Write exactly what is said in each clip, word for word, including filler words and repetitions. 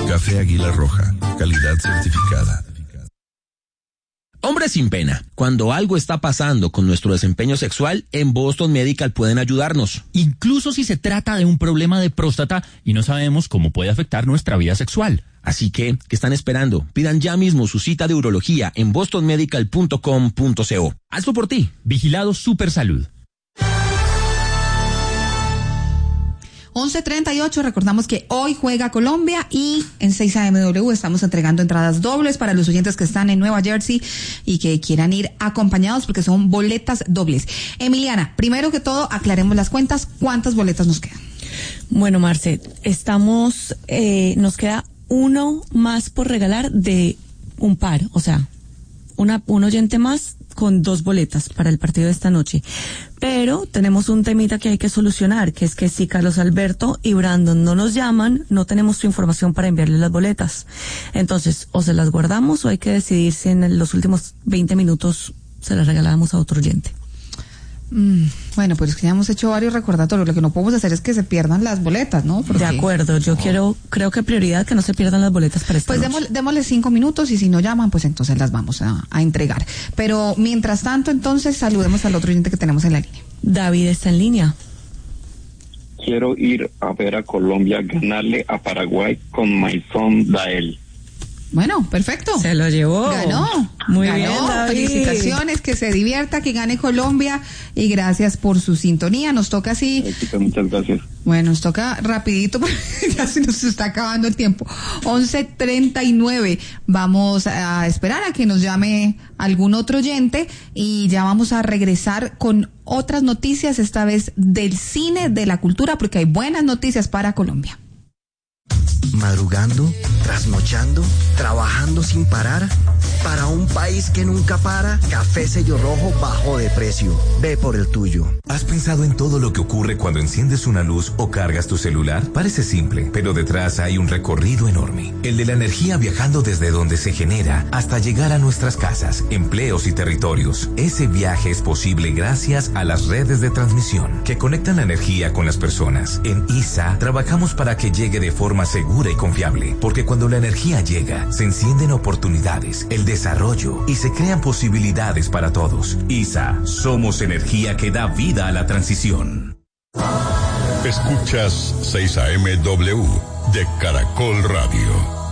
Café Águila Roja, calidad certificada. Hombres sin pena, cuando algo está pasando con nuestro desempeño sexual, en Boston Medical pueden ayudarnos. Incluso si se trata de un problema de próstata y no sabemos cómo puede afectar nuestra vida sexual. Así que, ¿qué están esperando? Pidan ya mismo su cita de urología en boston medical punto com punto co. Hazlo por ti. Vigilado Supersalud. once treinta y ocho, recordamos que hoy juega Colombia y en seis A M W estamos entregando entradas dobles para los oyentes que están en Nueva Jersey y que quieran ir acompañados porque son boletas dobles. Emiliana, primero que todo, aclaremos las cuentas. ¿Cuántas boletas nos quedan? Bueno, Marce, estamos, eh, nos queda uno más por regalar de un par, o sea, una, un oyente más con dos boletas para el partido de esta noche. Pero tenemos un temita que hay que solucionar, que es que si Carlos Alberto y Brandon no nos llaman, no tenemos su información para enviarles las boletas. Entonces, o se las guardamos o hay que decidir si en los últimos veinte minutos se las regalamos a otro oyente. Mm, bueno, pues ya hemos hecho varios recordatorios. Lo que no podemos hacer es que se pierdan las boletas, ¿no? Porque... De acuerdo, yo no. quiero, creo que prioridad que no se pierdan las boletas para esta Pues noche. démosle, démosle cinco minutos y si no llaman, pues entonces las vamos a, a entregar. Pero mientras tanto, entonces saludemos al otro oyente que tenemos en la línea. David está en línea. Quiero ir a ver a Colombia ganarle a Paraguay con Maison Dael. Bueno, perfecto. Se lo llevó. Ganó. Muy Ganó. bien, David. Felicitaciones, que se divierta, que gane Colombia y gracias por su sintonía. Nos toca así. Muchas gracias. Bueno, nos toca rapidito porque ya se nos está acabando el tiempo. once treinta y nueve. Vamos a esperar a que nos llame algún otro oyente y ya vamos a regresar con otras noticias, esta vez del cine, de la cultura, porque hay buenas noticias para Colombia. Madrugando, trasnochando, trabajando sin parar. Para un país que nunca para, Café Sello Rojo bajó de precio. Ve por el tuyo. ¿Has pensado en todo lo que ocurre cuando enciendes una luz o cargas tu celular? Parece simple, pero detrás hay un recorrido enorme. El de la energía viajando desde donde se genera hasta llegar a nuestras casas, empleos y territorios. Ese viaje es posible gracias a las redes de transmisión que conectan la energía con las personas. En I S A trabajamos para que llegue de forma segura y confiable, porque cuando la energía llega, se encienden oportunidades, el desarrollo y se crean posibilidades para todos. I S A, somos energía que da vida a la transición. Escuchas seis A M W de Caracol Radio.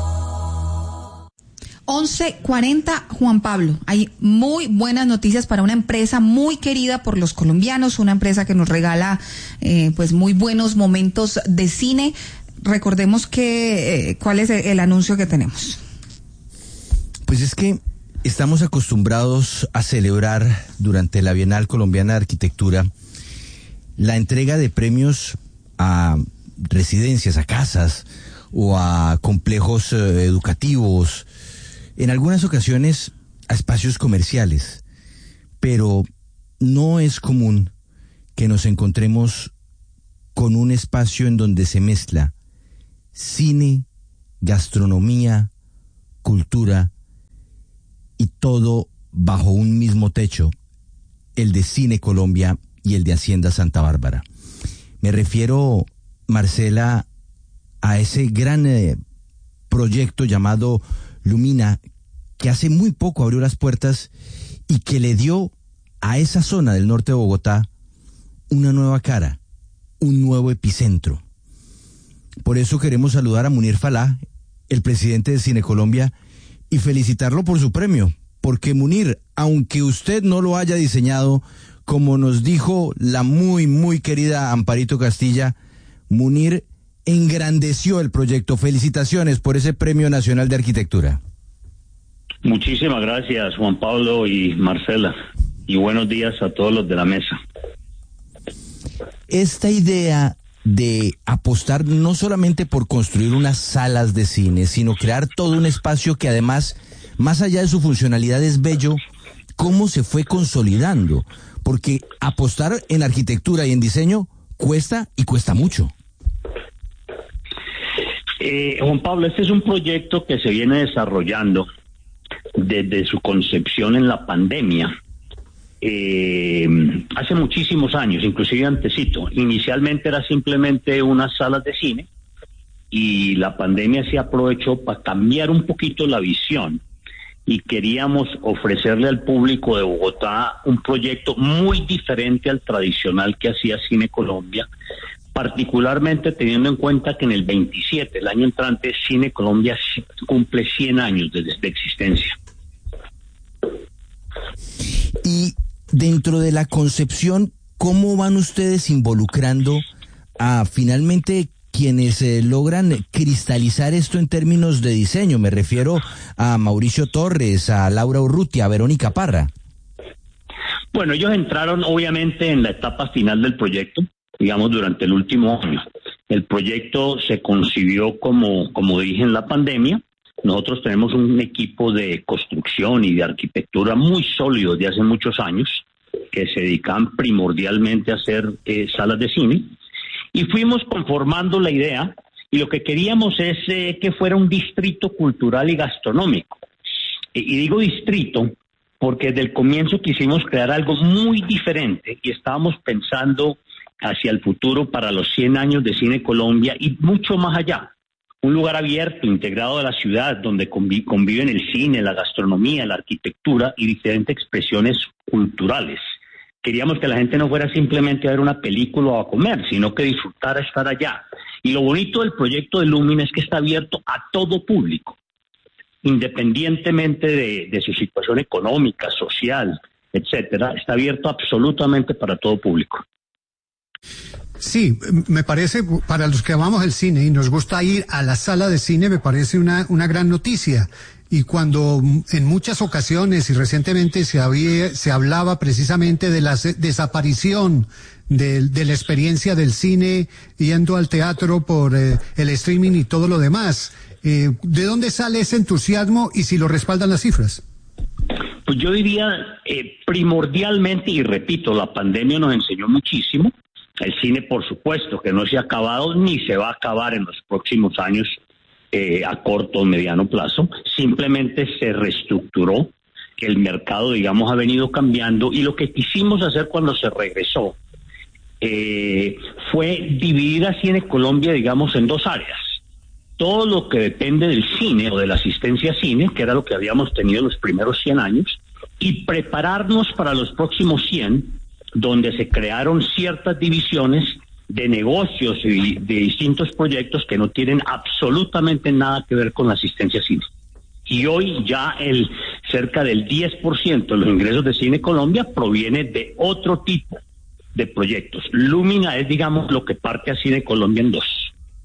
once cuarenta, Juan Pablo. Hay muy buenas noticias para una empresa muy querida por los colombianos, una empresa que nos regala eh, pues muy buenos momentos de cine. Recordemos que eh, cuál es el, el anuncio que tenemos. Pues es que estamos acostumbrados a celebrar durante la Bienal Colombiana de Arquitectura la entrega de premios a residencias, a casas o a complejos eh, educativos, en algunas ocasiones a espacios comerciales, pero no es común que nos encontremos con un espacio en donde se mezcla cine, gastronomía, cultura y todo bajo un mismo techo, el de Cine Colombia y el de Hacienda Santa Bárbara. Me refiero, Marcela, a ese gran eh, proyecto llamado Lumina, que hace muy poco abrió las puertas y que le dio a esa zona del norte de Bogotá una nueva cara, un nuevo epicentro. Por eso queremos saludar a Munir Falá, el presidente de Cine Colombia, y felicitarlo por su premio, porque Munir, aunque usted no lo haya diseñado, como nos dijo la muy, muy querida Amparito Castilla, Munir engrandeció el proyecto. Felicitaciones por ese Premio Nacional de Arquitectura. Muchísimas gracias, Juan Pablo y Marcela, y buenos días a todos los de la mesa. Esta idea de apostar no solamente por construir unas salas de cine, sino crear todo un espacio que además, más allá de su funcionalidad, es bello, ¿cómo se fue consolidando? Porque apostar en arquitectura y en diseño cuesta y cuesta mucho. Eh, Juan Pablo, este es un proyecto que se viene desarrollando desde su concepción en la pandemia. Eh, hace muchísimos años, inclusive antecito. Inicialmente era simplemente unas salas de cine y la pandemia se aprovechó para cambiar un poquito la visión y queríamos ofrecerle al público de Bogotá un proyecto muy diferente al tradicional que hacía Cine Colombia, particularmente teniendo en cuenta que en el veintisiete, el año entrante, Cine Colombia cumple cien años de, de existencia. Y dentro de la concepción, ¿cómo van ustedes involucrando a finalmente quienes eh, logran cristalizar esto en términos de diseño? Me refiero a Mauricio Torres, a Laura Urrutia, a Verónica Parra. Bueno, ellos entraron obviamente en la etapa final del proyecto, digamos durante el último año. El proyecto se concibió como, como dije, en la pandemia. Nosotros tenemos un equipo de construcción y de arquitectura muy sólido de hace muchos años, que se dedican primordialmente a hacer eh, salas de cine. Y fuimos conformando la idea, y lo que queríamos es eh, que fuera un distrito cultural y gastronómico. Y, y digo distrito porque desde el comienzo quisimos crear algo muy diferente y estábamos pensando hacia el futuro para los cien años de Cine Colombia y mucho más allá. Un lugar abierto, integrado a la ciudad, donde convi- conviven el cine, la gastronomía, la arquitectura y diferentes expresiones culturales. Queríamos que la gente no fuera simplemente a ver una película o a comer, sino que disfrutara estar allá. Y lo bonito del proyecto de Lumina es que está abierto a todo público, independientemente de, de su situación económica, social, etcétera. Está abierto absolutamente para todo público. Sí, me parece, para los que amamos el cine y nos gusta ir a la sala de cine, me parece una, una gran noticia. Y cuando en muchas ocasiones y recientemente se había, se hablaba precisamente de la desaparición de, de la experiencia del cine yendo al teatro por eh, el streaming y todo lo demás, eh, ¿de dónde sale ese entusiasmo y si lo respaldan las cifras? Pues yo diría eh, primordialmente, y repito, la pandemia nos enseñó muchísimo. El cine, por supuesto, que no se ha acabado ni se va a acabar en los próximos años. Eh, a corto o mediano plazo, simplemente se reestructuró, que el mercado, digamos, ha venido cambiando, y lo que quisimos hacer cuando se regresó eh, fue dividir a Cine Colombia, digamos, en dos áreas. Todo lo que depende del cine o de la asistencia a cine, que era lo que habíamos tenido en los primeros cien años, y prepararnos para los próximos cien, donde se crearon ciertas divisiones de negocios y de distintos proyectos que no tienen absolutamente nada que ver con la asistencia a cine. Y hoy ya el cerca del diez por ciento de los ingresos de Cine Colombia proviene de otro tipo de proyectos. Lumina es, digamos, lo que parte a Cine Colombia en dos.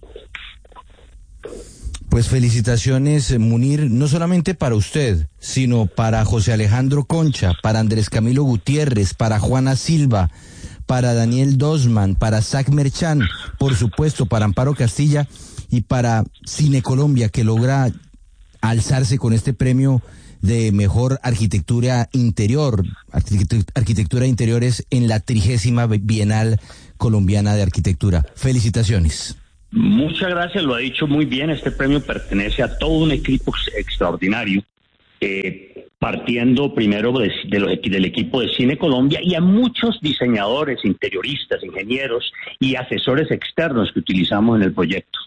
Pues felicitaciones, Munir, no solamente para usted, sino para José Alejandro Concha, para Andrés Camilo Gutiérrez, para Juana Silva, para Daniel Dosman, para Zach Merchan, por supuesto, para Amparo Castilla y para Cine Colombia, que logra alzarse con este premio de mejor arquitectura interior, arquitectura de interiores en la trigésima Bienal Colombiana de Arquitectura. Felicitaciones. Muchas gracias, lo ha dicho muy bien. Este premio pertenece a todo un equipo extraordinario, eh, partiendo primero de, de los, del equipo de Cine Colombia y a muchos diseñadores, interioristas, ingenieros y asesores externos que utilizamos en el proyecto.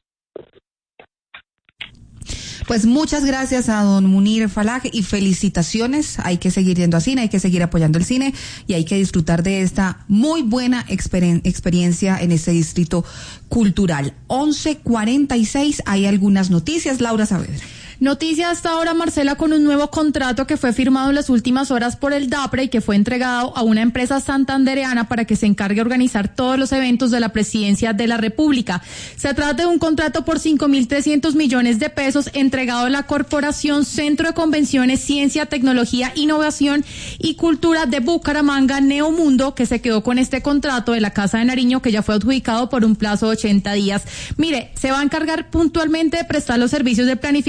Pues muchas gracias a don Munir Falaj y felicitaciones. Hay que seguir yendo a cine, hay que seguir apoyando el cine y hay que disfrutar de esta muy buena exper- experiencia en este distrito cultural. once cuarenta y seis, hay algunas noticias. Laura Saavedra. Noticia hasta ahora, Marcela, con un nuevo contrato que fue firmado en las últimas horas por el DAPRE y que fue entregado a una empresa santandereana para que se encargue de organizar todos los eventos de la Presidencia de la República. Se trata de un contrato por cinco mil trescientos millones de pesos entregado a la Corporación Centro de Convenciones, Ciencia, Tecnología, Innovación y Cultura de Bucaramanga, Neomundo, que se quedó con este contrato de la Casa de Nariño, que ya fue adjudicado por un plazo de ochenta días. Mire, se va a encargar puntualmente de prestar los servicios de planificación,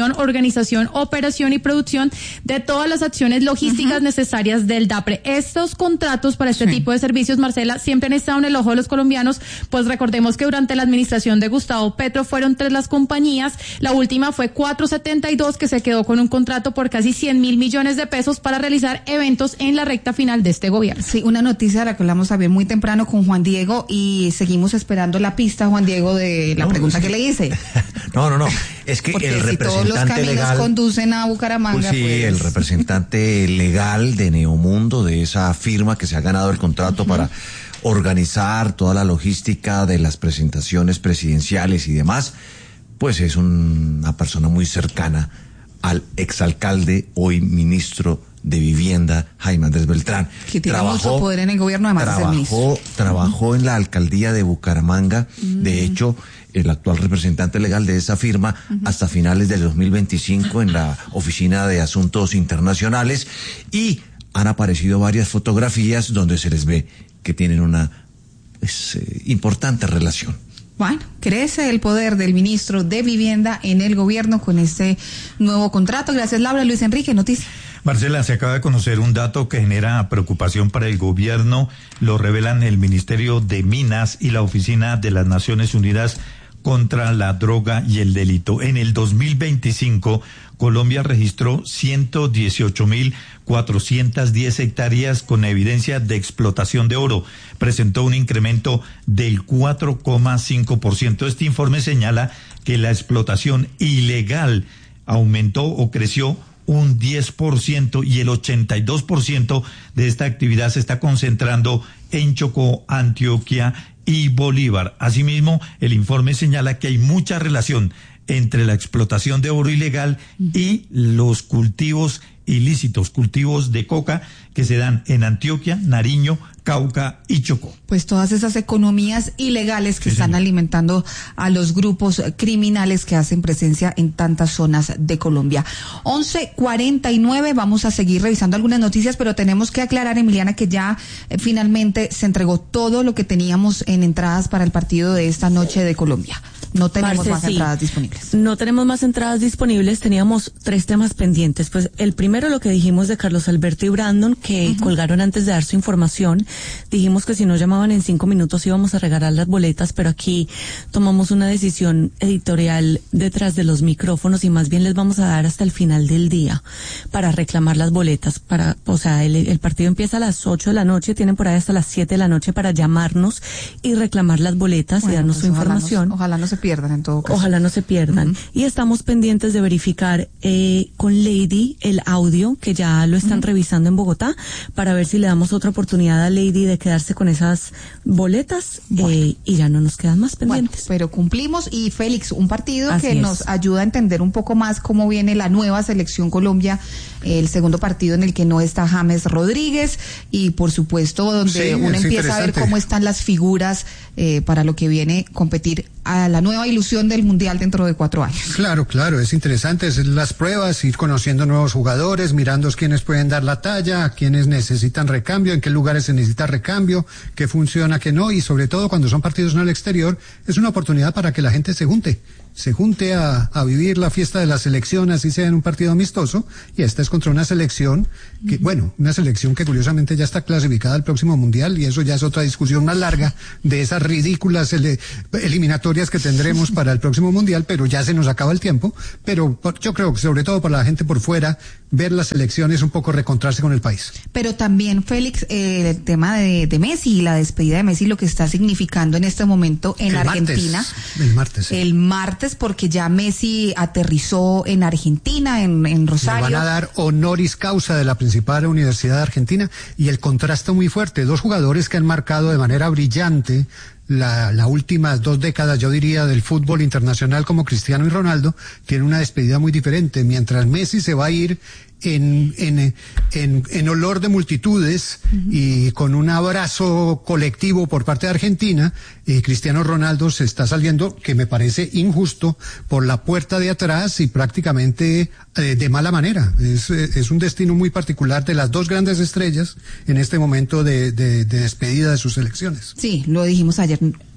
distribución, organización, operación y producción de todas las acciones logísticas uh-huh. necesarias del DAPRE. Estos contratos para este sí. tipo de servicios, Marcela, siempre han estado en el ojo de los colombianos, pues recordemos que durante la administración de Gustavo Petro fueron tres las compañías, la última fue cuatrocientos setenta y dos, que se quedó con un contrato por casi cien mil millones de pesos para realizar eventos en la recta final de este gobierno. Sí, una noticia de la que hablamos también muy temprano con Juan Diego y seguimos esperando la pista, Juan Diego, de la no, pregunta sí. que le hice. No, no, no, es que Porque el si representante todos los caminos legal conducen a Bucaramanga, pues sí, pues... el representante legal de Neomundo, de esa firma que se ha ganado el contrato uh-huh. para organizar toda la logística de las presentaciones presidenciales y demás, pues es un, una persona muy cercana al exalcalde, hoy ministro de Vivienda, Jaime Andrés Beltrán. Que tiene trabajó, mucho poder en el gobierno, además trabajó, de ser ministro. Trabajó uh-huh. en la alcaldía de Bucaramanga, uh-huh. de hecho, el actual representante legal de esa firma uh-huh. hasta finales del dos mil veinticinco en la Oficina de Asuntos Internacionales, y han aparecido varias fotografías donde se les ve que tienen una pues, eh, importante relación. Bueno, crece el poder del ministro de Vivienda en el gobierno con este nuevo contrato. Gracias, Laura. Luis Enrique, noticias. Marcela, se acaba de conocer un dato que genera preocupación para el gobierno. Lo revelan el Ministerio de Minas y la Oficina de las Naciones Unidas contra la Droga y el Delito. En el dos mil veinticinco, Colombia registró ciento dieciocho mil cuatrocientas diez hectáreas con evidencia de explotación de oro. Presentó un incremento del cuatro coma cinco por ciento. Este informe señala que la explotación ilegal aumentó o creció un diez por ciento y el ochenta y dos por ciento de esta actividad se está concentrando en Chocó, Antioquia y Bolívar. Asimismo, el informe señala que hay mucha relación entre la explotación de oro ilegal y los cultivos ilícitos, cultivos de coca que se dan en Antioquia, Nariño, Cauca y Chocó. Pues todas esas economías ilegales que sí, están sí. alimentando a los grupos criminales que hacen presencia en tantas zonas de Colombia. once cuarenta y nueve, vamos a seguir revisando algunas noticias, pero tenemos que aclarar, Emiliana, que ya eh, finalmente se entregó todo lo que teníamos en entradas para el partido de esta noche de Colombia. No tenemos Parce, más sí. entradas disponibles. No tenemos más entradas disponibles, teníamos tres temas pendientes. Pues el primero, lo que dijimos de Carlos Alberto y Brandon, que uh-huh. colgaron antes de dar su información. Dijimos que si no llamaban en cinco minutos íbamos a regalar las boletas, pero aquí tomamos una decisión editorial detrás de los micrófonos y más bien les vamos a dar hasta el final del día para reclamar las boletas. Para, o sea, el, el partido empieza a las ocho de la noche, tienen por ahí hasta las siete de la noche para llamarnos y reclamar las boletas bueno, y darnos pues su ojalá información. Nos, ojalá no se pierdan en todo caso. Ojalá no se pierdan. Uh-huh. Y estamos pendientes de verificar eh, con Lady el audio, que ya lo están uh-huh. revisando en Bogotá, para ver si le damos otra oportunidad a Lady de quedarse con esas boletas bueno. eh, y ya no nos quedan más pendientes. Bueno, pero cumplimos. Y Félix, un partido Así que es. nos ayuda a entender un poco más cómo viene la nueva selección Colombia, el segundo partido en el que no está James Rodríguez y por supuesto donde sí, uno empieza a ver cómo están las figuras eh, para lo que viene competir a la nueva ilusión del Mundial dentro de cuatro años. Claro, claro, es interesante, es las pruebas, ir conociendo nuevos jugadores, mirando quiénes pueden dar la talla, quiénes necesitan recambio, en qué lugares se necesita recambio, qué funciona, qué no, y sobre todo cuando son partidos en el exterior, es una oportunidad para que la gente se junte, se junte a, a vivir la fiesta de la selección, así sea en un partido amistoso, y esta es contra una selección que, uh-huh. bueno, una selección que curiosamente ya está clasificada al próximo Mundial, y eso ya es otra discusión más larga de esas ridículas ele- eliminatorias que tendremos para el próximo Mundial, pero ya se nos acaba el tiempo, pero por, yo creo que sobre todo para la gente por fuera, ver las elecciones un poco recontrarse con el país. Pero también, Félix, eh, el tema de, de Messi y la despedida de Messi, lo que está significando en este momento en el Argentina. Martes, el martes. Sí. El martes, porque ya Messi aterrizó en Argentina, en, en Rosario. Le van a dar honoris causa de la principal universidad de Argentina, y el contraste muy fuerte, dos jugadores que han marcado de manera brillante la, la últimas dos décadas, yo diría, del fútbol internacional, como Cristiano y Ronaldo, tienen una despedida muy diferente. Mientras Messi se va a ir en, en, en, en olor de multitudes uh-huh. y con un abrazo colectivo por parte de Argentina, eh, Cristiano Ronaldo se está saliendo, que me parece injusto, por la puerta de atrás y prácticamente eh, de mala manera. Es, es un destino muy particular de las dos grandes estrellas en este momento de, de, de despedida de sus selecciones. Sí, lo dijimos ayer.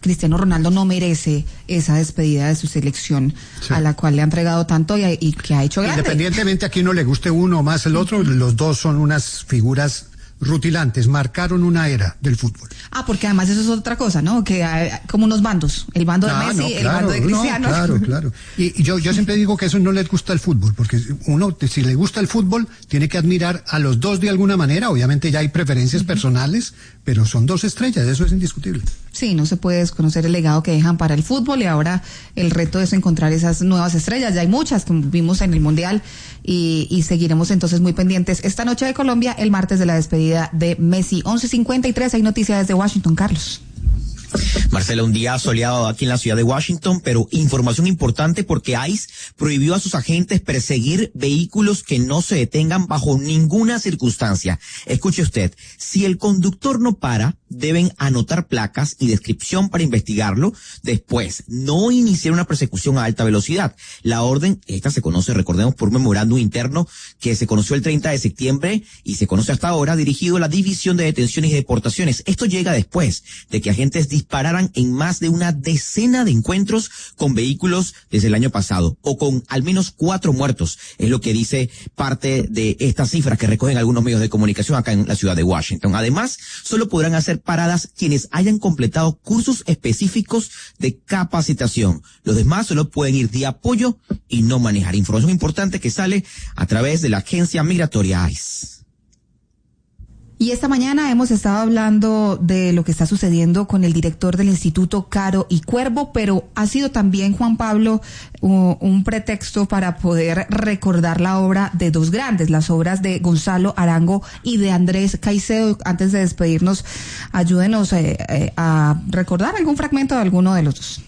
Cristiano Ronaldo no merece esa despedida de su selección, sí, a la cual le ha entregado tanto y, y que ha hecho grande. Independientemente a quién no le guste uno o más el otro, los dos son unas figuras rutilantes, marcaron una era del fútbol. Ah, porque además eso es otra cosa, ¿no? Que hay como unos bandos, el bando de ah, Messi, no, claro, el bando de Cristiano. No, claro, claro. Y, y yo, yo siempre digo que eso no les gusta el fútbol, porque uno, si le gusta el fútbol, tiene que admirar a los dos de alguna manera. Obviamente ya hay preferencias uh-huh. personales, pero son dos estrellas, eso es indiscutible. Sí, no se puede desconocer el legado que dejan para el fútbol y ahora el reto es encontrar esas nuevas estrellas. Ya hay muchas que vimos en el Mundial y, y seguiremos entonces muy pendientes esta noche de Colombia, el martes de la despedida de Messi. once cincuenta y tres, hay noticias desde Washington, Carlos. Marcela, un día soleado aquí en la ciudad de Washington, pero información importante porque ICE prohibió a sus agentes perseguir vehículos que no se detengan bajo ninguna circunstancia. Escuche usted, si el conductor no para, deben anotar placas y descripción para investigarlo. Después, no iniciar una persecución a alta velocidad. La orden, esta se conoce, recordemos, por un memorándum interno que se conoció el treinta de septiembre y se conoce hasta ahora, dirigido a la División de Detenciones y Deportaciones. Esto llega después de que agentes dispararan en más de una decena de encuentros con vehículos desde el año pasado, o con al menos cuatro muertos, es lo que dice parte de estas cifras que recogen algunos medios de comunicación acá en la ciudad de Washington. Además, solo podrán hacer paradas quienes hayan completado cursos específicos de capacitación. Los demás solo pueden ir de apoyo y no manejar. Información importante que sale a través de la agencia migratoria ICE. Y esta mañana hemos estado hablando de lo que está sucediendo con el director del Instituto Caro y Cuervo, pero ha sido también, Juan Pablo, uh, un pretexto para poder recordar la obra de dos grandes, las obras de Gonzalo Arango y de Andrés Caicedo. Antes de despedirnos, ayúdenos eh, eh, a recordar algún fragmento de alguno de los dos.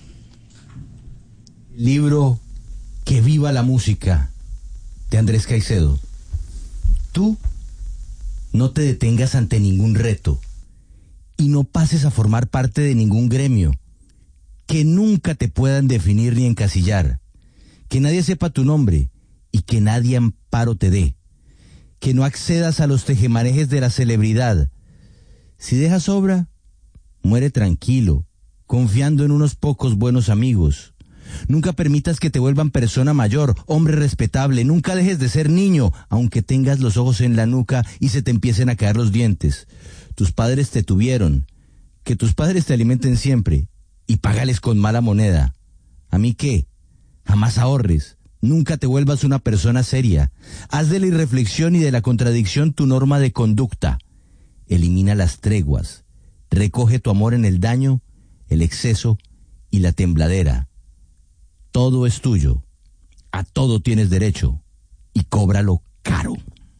Libro Que viva la música, de Andrés Caicedo. Tú no te detengas ante ningún reto y no pases a formar parte de ningún gremio. Que nunca te puedan definir ni encasillar. Que nadie sepa tu nombre y que nadie amparo te dé. Que no accedas a los tejemanejes de la celebridad. Si dejas obra, muere tranquilo, confiando en unos pocos buenos amigos. Nunca permitas que te vuelvan persona mayor, hombre respetable. Nunca dejes de ser niño, aunque tengas los ojos en la nuca y se te empiecen a caer los dientes. Tus padres te tuvieron. Que tus padres te alimenten siempre y págales con mala moneda. ¿A mí qué? Jamás ahorres. Nunca te vuelvas una persona seria. Haz de la irreflexión y de la contradicción tu norma de conducta. Elimina las treguas. Recoge tu amor en el daño, el exceso y la tembladera. Todo es tuyo, a todo tienes derecho y cóbralo caro.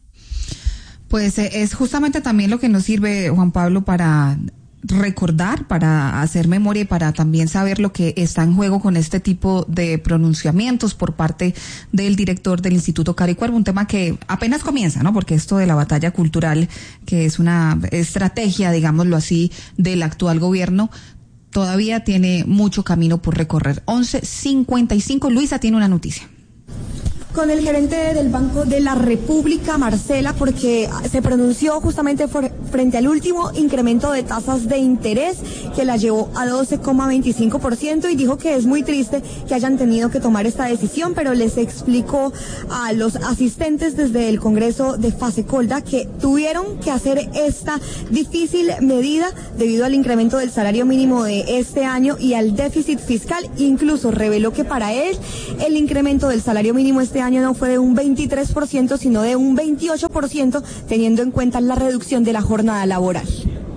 Pues eh, es justamente también lo que nos sirve, Juan Pablo, para recordar, para hacer memoria y para también saber lo que está en juego con este tipo de pronunciamientos por parte del director del Instituto Caro y Cuervo, un tema que apenas comienza, ¿no? Porque esto de la batalla cultural, que es una estrategia, digámoslo así, del actual gobierno, todavía tiene mucho camino por recorrer. once cincuenta y cinco, Luisa tiene una noticia. Con el gerente del Banco de la República, Marcela, porque se pronunció justamente for, frente al último incremento de tasas de interés que la llevó a doce coma veinticinco por ciento y dijo que es muy triste que hayan tenido que tomar esta decisión, pero les explicó a los asistentes desde el Congreso de Fasecolda que tuvieron que hacer esta difícil medida debido al incremento del salario mínimo de este año y al déficit fiscal. Incluso reveló que para él el incremento del salario mínimo este año no fue de un veintitrés por ciento, sino de un veintiocho por ciento, teniendo en cuenta la reducción de la jornada laboral.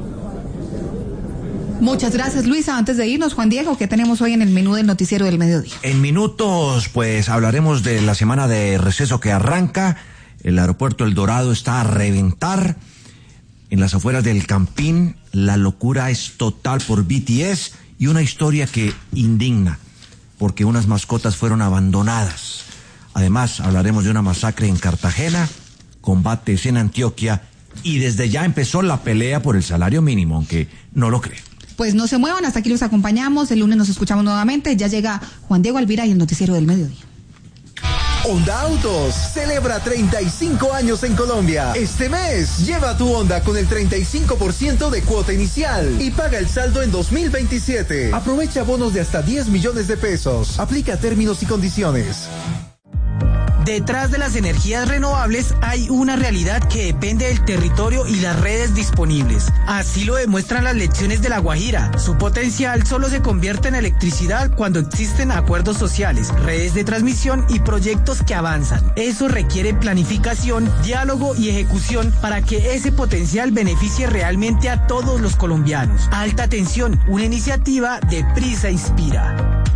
Muchas gracias, Luisa. Antes de irnos, Juan Diego, ¿qué tenemos hoy en el menú del noticiero del mediodía? En minutos, pues hablaremos de la semana de receso que arranca. El aeropuerto El Dorado está a reventar. En las afueras del Campín, la locura es total por B T S y una historia que indigna, porque unas mascotas fueron abandonadas. Además, hablaremos de una masacre en Cartagena, combates en Antioquia y desde ya empezó la pelea por el salario mínimo, aunque no lo creen. Pues no se muevan, hasta aquí los acompañamos. El lunes nos escuchamos nuevamente. Ya llega Juan Diego Alvira y el noticiero del mediodía. Honda Autos celebra treinta y cinco años en Colombia. Este mes, lleva tu Honda con el treinta y cinco por ciento de cuota inicial y paga el saldo en dos mil veintisiete. Aprovecha bonos de hasta diez millones de pesos. Aplica términos y condiciones. Detrás de las energías renovables hay una realidad que depende del territorio y las redes disponibles. Así lo demuestran las lecciones de La Guajira. Su potencial solo se convierte en electricidad cuando existen acuerdos sociales, redes de transmisión y proyectos que avanzan. Eso requiere planificación, diálogo y ejecución para que ese potencial beneficie realmente a todos los colombianos. Alta Tensión, una iniciativa de Prisa Inspira.